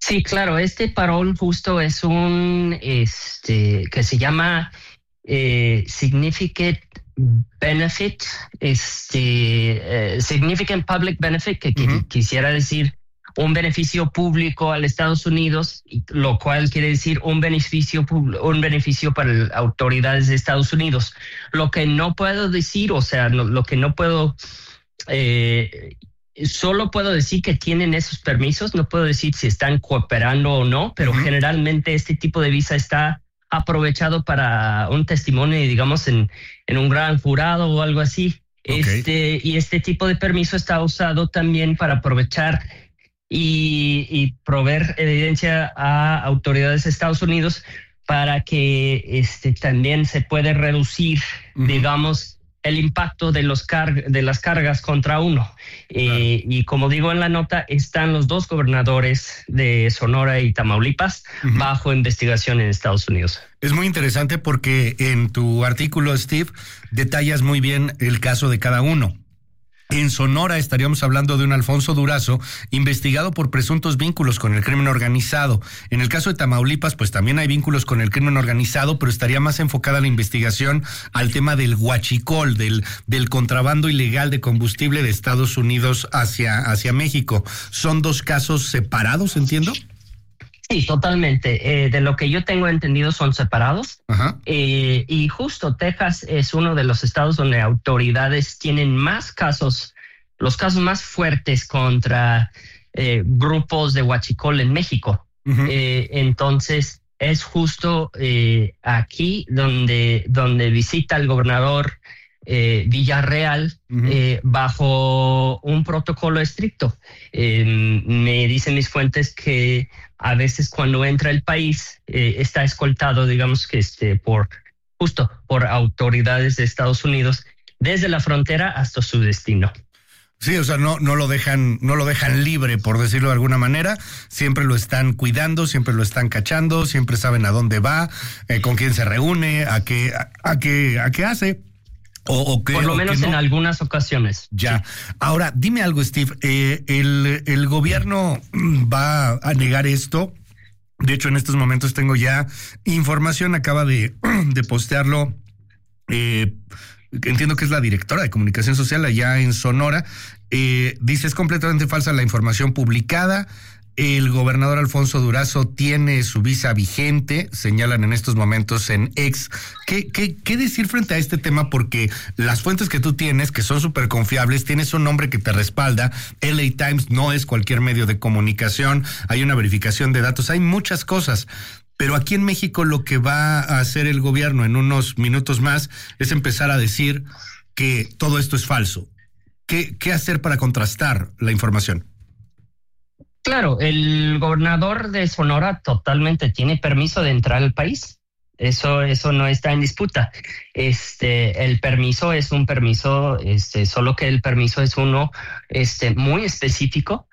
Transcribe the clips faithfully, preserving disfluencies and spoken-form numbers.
Sí, claro, este parol justo es un, este, que se llama eh, Significant Benefit, este, eh, Significant Public Benefit, que, que Uh-huh. quisiera decir un beneficio público al Estados Unidos, y lo cual quiere decir un beneficio pub- un beneficio para las autoridades de Estados Unidos. Lo que no puedo decir, o sea, no- lo que no puedo, eh, solo puedo decir que tienen esos permisos, no puedo decir si están cooperando o no, pero Uh-huh. generalmente este tipo de visa está aprovechado para un testimonio, digamos, en, en un gran jurado o algo así. Ok. Este, y este tipo de permiso está usado también para aprovechar y, y proveer evidencia a autoridades de Estados Unidos para que este, también se puede reducir, Uh-huh. digamos, el impacto de, los car- de las cargas contra uno. Eh, y como digo en la nota, están los dos gobernadores de Sonora y Tamaulipas Uh-huh. bajo investigación en Estados Unidos. Es muy interesante porque en tu artículo, Steve, detallas muy bien el caso de cada uno. En Sonora estaríamos hablando de un Alfonso Durazo investigado por presuntos vínculos con el crimen organizado. En el caso de Tamaulipas, pues también hay vínculos con el crimen organizado, pero estaría más enfocada la investigación al tema del huachicol, del, del contrabando ilegal de combustible de Estados Unidos hacia, hacia México. ¿Son dos casos separados, entiendo? Sí, totalmente. Eh, de lo que yo tengo entendido son separados. Ajá. Eh, y justo Texas es uno de los estados donde autoridades tienen más casos, los casos más fuertes contra eh, grupos de huachicol en México. Uh-huh. Eh, entonces es justo eh, aquí donde, donde visita el gobernador eh, Villarreal Uh-huh. eh, bajo un protocolo estricto. Eh, me dicen mis fuentes que a veces cuando entra el país eh, está escoltado, digamos que este, por justo por autoridades de Estados Unidos desde la frontera hasta su destino. Sí, o sea, no, no lo dejan, no lo dejan libre, por decirlo de alguna manera. Siempre lo están cuidando, siempre lo están cachando, siempre saben a dónde va, eh, con quién se reúne, a qué, a, a qué, a qué hace. O, o qué, Por lo o menos qué no. en algunas ocasiones. Ya. Ahora, dime algo, Steve. Eh, el, el gobierno va a negar esto. De hecho, en estos momentos tengo ya información. Acaba de, de postearlo. Eh, entiendo que es la directora de comunicación social allá en Sonora. Eh, dice, es completamente falsa la información publicada. El gobernador Alfonso Durazo tiene su visa vigente, señalan en estos momentos en X. ¿Qué, qué, qué decir frente a este tema? Porque las fuentes que tú tienes, que son súper confiables, tienes un nombre que te respalda. L A Times no es cualquier medio de comunicación, hay una verificación de datos, hay muchas cosas. Pero aquí en México lo que va a hacer el gobierno en unos minutos más es empezar a decir que todo esto es falso. ¿Qué, qué hacer para contrastar la información? Claro, el gobernador de Sonora totalmente tiene permiso de entrar al país. Eso, eso no está en disputa. Este, el permiso es un permiso, este, solo que el permiso es uno, este, muy específico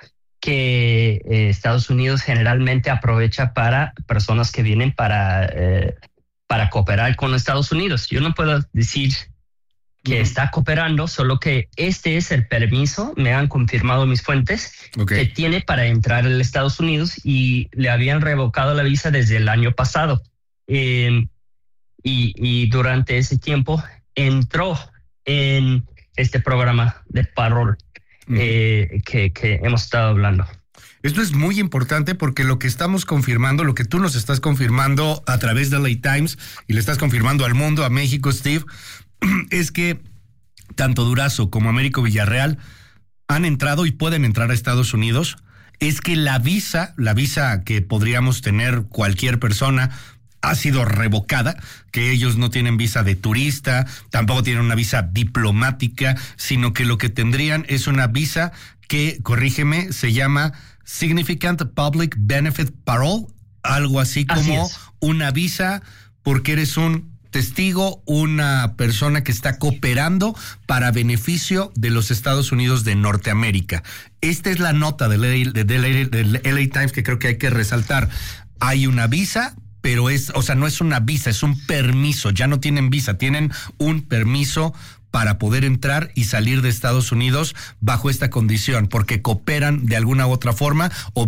que eh, Estados Unidos generalmente aprovecha para personas que vienen para, eh, para cooperar con Estados Unidos. Yo no puedo decir que uh-huh. está cooperando, solo que este es el permiso, me han confirmado mis fuentes, okay. que tiene para entrar a los Estados Unidos y le habían revocado la visa desde el año pasado. Eh, y, y durante ese tiempo entró en este programa de parol uh-huh. eh, que, que hemos estado hablando. Esto es muy importante porque lo que estamos confirmando, lo que tú nos estás confirmando a través de L A Times y le estás confirmando al mundo, a México, Steve, es que tanto Durazo como Américo Villarreal han entrado y pueden entrar a Estados Unidos. Es que la visa, la visa que podríamos tener cualquier persona, ha sido revocada, que ellos no tienen visa de turista, tampoco tienen una visa diplomática, sino que lo que tendrían es una visa que, corrígeme, se llama Significant Public Benefit Parole, algo así como así una visa porque eres un testigo, una persona que está cooperando para beneficio de los Estados Unidos de Norteamérica. Esta es la nota del L A Times que creo que hay que resaltar. Hay una visa, pero es, o sea, no es una visa, es un permiso. Ya no tienen visa, tienen un permiso para poder entrar y salir de Estados Unidos bajo esta condición, porque cooperan de alguna u otra forma o